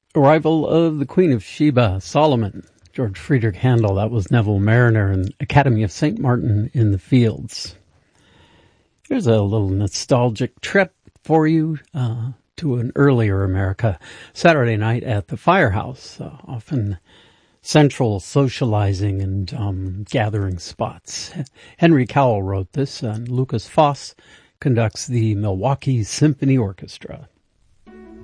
Arrival of the Queen of Sheba, Solomon, George Friedrich Handel, that was Neville Mariner, and Academy of St. Martin in the Fields. Here's a little nostalgic trip for you to an earlier America. Saturday night at the Firehouse, often central socializing and gathering spots. Henry Cowell wrote this, and Lucas Foss conducts the Milwaukee Symphony Orchestra.